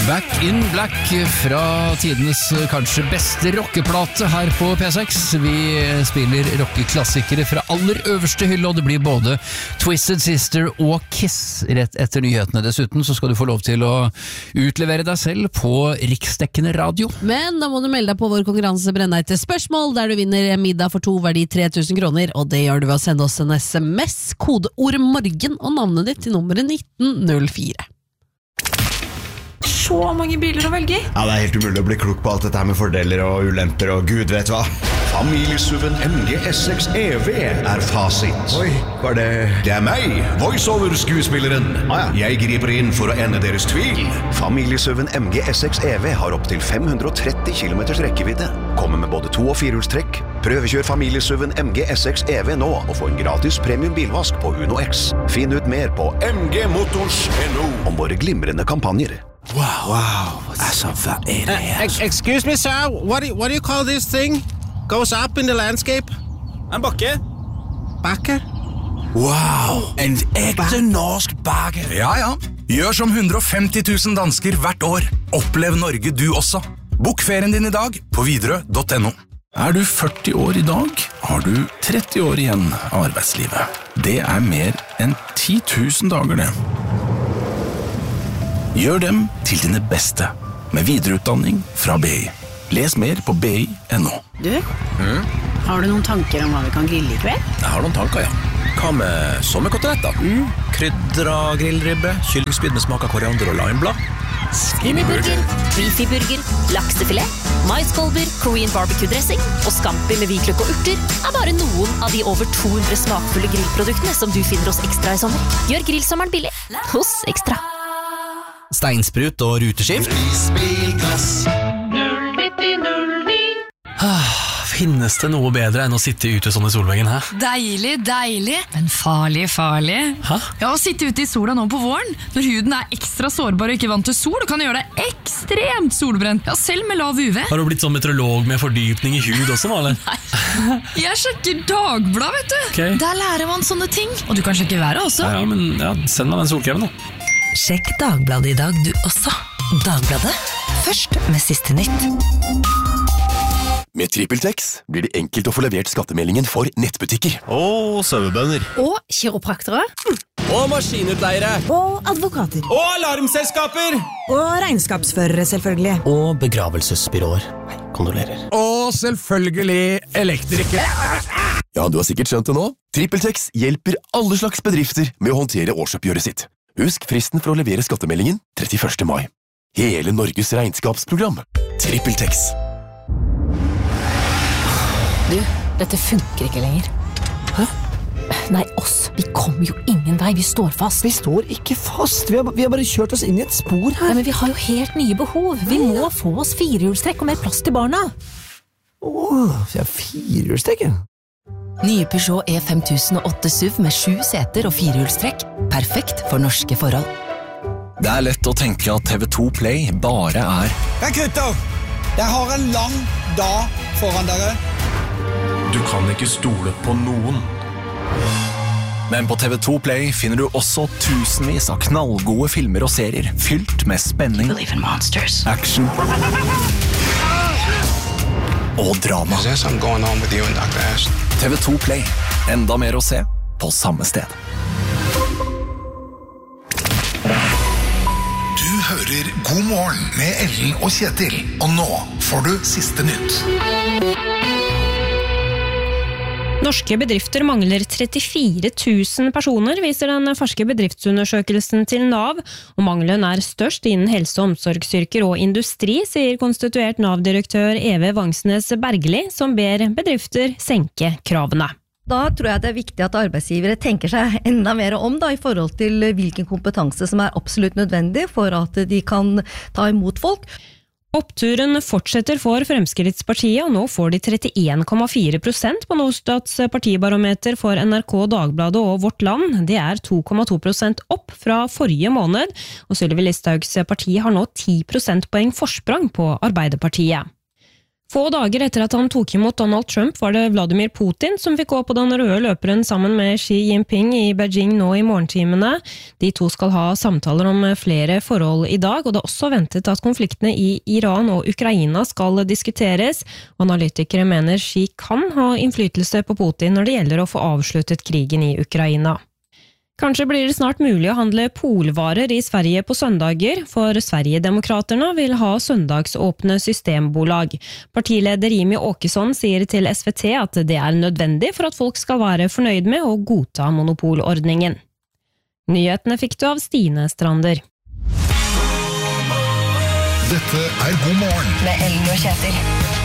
Back in Black fra tidenes kanskje beste rockeplate her på P6. Vi spiller rockeklassikere fra aller øverste hylle, og det blir både Twisted Sister og Kiss rett etter nyhetene. Dessuten så skal du få lov til å utlevere deg selv på riksdekkende radio. Men da må du melde deg på vår konkurranse Brenn deg til spørsmål, der du vinner middag for 2 verdi 3000 kroner, og det gjør du ved å sende oss en SMS, kodeord morgen og navnet ditt til nummeret 1904. Så mange biler å velge i. Ja, det helt umulig å bli klok på alt dette her med fordeler og ulemper og gud vet hva. Familiesuven MG S6 EV fasit. Oi, hva det? Det meg, voiceover-skuespilleren. Jeg griper inn for å ende deres tvil. Familiesuven MG S6 EV har opp til 530 km rekkevidde. Kommer med både 2- og 4-hjulstrekk. Prøvekjør familiesuven MG S6 EV nå og få en gratis premium bilvask på Uno X. Finn ut mer på mgmotors.no om våre glimrende kampanjer. Wow. Altså, hva det her? Excuse me, sir. What do you call this thing? Goes up in the landscape? En bakke. Bakke? Wow, en ekte norsk bakke. Ja. Gjør som 150 000 dansker hvert år. Opplev Norge du også. Bok ferien din i dag på Widerøe.no. Er du 40 år i dag, har du 30 år igjen av arbeidslivet. Det er mer enn 10 000 dager det. Gjør dem til dine beste, med videreutdanning fra BI. Les mer på BI.no. Du, har du noen tanker om hva vi kan grille i kveld? Jeg har noen tanker, ja. Hva med sommerkoteletter? Krydra grillribbe, kyllingspyd med smak av koriander og limeblad. Skinnyburger, beefy-burger, laksefilet, maiskolber, Korean barbecue-dressing og scampi med hvitløk og urter er bare noen av de over 200 smakfulle grillproduktene som du finner hos Ekstra i sommer. Gjør grillsommeren billig hos Ekstra. Steinsprut og ruteskift. Prisbilklass 09009. Finnes det noe bedre enn å sitte ute sånn i solveggen, hæ? Deilig, men farlig. Hæ? Ja, å sitte ute i sola nå på våren, når huden er ekstra sårbar og ikke vant til sol, kan gjøre deg ekstremt solbrent. Ja, selv med lav UV. Har du blitt sånn meteorolog med fordypning i hud også nå, eller? Nei, jeg sjekker Dagbladet, vet du. Okay. Der lærer man sånne ting. Og du kan sjekke været også. Ja, send meg den solkremen da. Sjekk Dagbladet i dag du også. Dagbladet, først med siste nytt. Med TrippelTex blir det enkelt å få levert skattemeldingen for nettbutikker. Og sauebønder. Og kiropraktere. Og maskinutleiere. Og advokater. Og alarmselskaper. Og regnskapsførere, selvfølgelig. Og begravelsesbyråer. Kondolerer. Og selvfølgelig elektrikere. Ja, du har sikkert skjønt det nå. TrippelTex hjelper alle slags bedrifter med å håndtere årsoppgjøret sitt. Husk fristen for å levere skattemeldingen 31. mai. Hele Norges regnskapsprogram. TrippelTex. Du, dette funker ikke lenger. Hæ? Nei, oss. Vi kommer jo ingen vei. Vi står fast. Vi står ikke fast. Vi har bare kjørt oss inn i et spor her. Nei, men vi har jo helt nye behov. Vi må få oss 4-hjulstrekk og mer plass til barna. Vi har 4-hjulstrekk, ja. Nye Peugeot E5008 SUV med 7 seter og 4-hjulstrekk. Perfekt for norske forhold. Det er lett å tenke at TV2 Play bare er... Hei, gutter! Jeg har en lang dag foran dere. Du kan ikke stole på noen. Men på TV2 Play finner du også tusenvis av knallgode filmer og serier, fylt med spenning, action og drama. TV2 Play. Enda mer å se på samme sted. Du hører God morgen med Ellen og Kjetil, og nå får du siste nytt. Norske bedrifter mangler 34 000 personer, viser den ferske bedriftsundersøkelsen til NAV, og mangelen er størst innen helse- og omsorgsyrker og industri, sier konstituert NAV-direktør Eve Vangsnes Bergli, som ber bedrifter senke kravene. Da tror jeg det er viktig at arbeidsgivere tenker seg enda mer om i forhold til hvilken kompetanse som er absolutt nødvendig for at de kan ta imot folk. Oppturen fortsetter for Fremskrittspartiet, og nå får de 31,4% på Norstats partibarometer for NRK, Dagbladet og Vårt Land. Det er 2,2% opp fra forrige måned, og Sylvi Listhaugs parti har nå 10 prosentpoeng forsprang på Arbeiderpartiet. Få dager etter at han tok imot Donald Trump var det Vladimir Putin som fikk gå på den røde løperen sammen med Xi Jinping i Beijing nå i morgentimene. De to skal ha samtaler om flere forhold i dag, og det er også ventet at konfliktene i Iran og Ukraina skal diskuteres. Analytikere mener Xi kan ha innflytelse på Putin når det gjelder å få avsluttet krigen i Ukraina. Kanskje blir det snart mulig å handle polvarer i Sverige på søndager, for Sverigedemokraterna vil ha søndagsåpne systembolag. Partileder Jimmy Åkesson sier til SVT at det er nødvendig for at folk skal være fornøyd med å godta monopolordningen. Nyhetene fikk du av Stine Strander. Dette er God morgen Med Ellen og Kjetil.